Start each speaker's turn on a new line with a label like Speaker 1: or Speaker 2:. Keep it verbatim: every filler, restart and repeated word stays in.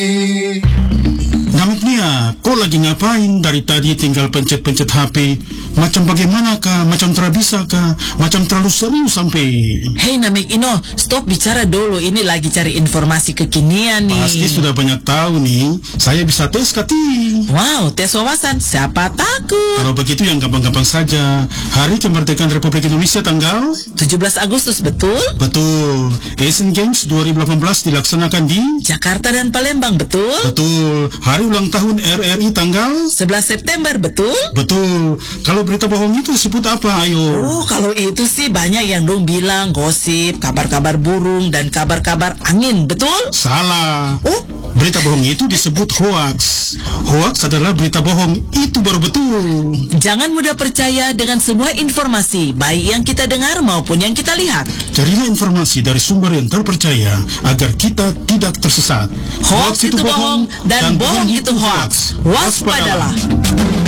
Speaker 1: Namik Nia, kok lagi ngapain? Dari tadi tinggal pencet-pencet H P. Macam bagaimana kah? Macam terabisa kah? Macam terlalu serius sampai.
Speaker 2: Hei Namik Ino, stop bicara dulu. Ini lagi cari informasi kekinian nih.
Speaker 1: Pasti sudah banyak tahu nih. Saya bisa tes Kati.
Speaker 2: Wow, tes wawasan. Siapa takut?
Speaker 1: Kalau begitu yang gampang-gampang saja. Hari kemerdekaan Republik Indonesia tanggal
Speaker 2: tujuh belas Agustus, betul?
Speaker 1: Betul. Asian Games dua ribu delapan belas dilaksanakan di
Speaker 2: Jakarta dan Palembang, betul?
Speaker 1: Betul. Hari ulang tahun R R I tanggal
Speaker 2: sebelas September, betul?
Speaker 1: Betul. Kalau berita bohong itu disebut apa? Ayo.
Speaker 2: Oh, kalau itu sih banyak yang dong bilang gosip, kabar-kabar burung, dan kabar-kabar angin, betul?
Speaker 1: Salah.
Speaker 2: Oh,
Speaker 1: berita bohong itu disebut hoax. Hoax adalah berita bohong. Itu baru betul.
Speaker 2: Jangan mudah percaya dengan semua informasi, baik yang kita dengar maupun yang kita lihat.
Speaker 1: Carilah informasi dari sumber yang terpercaya agar kita tidak tersesat.
Speaker 2: Hoax itu bohong dan bohong itu hoax. Waspadalah.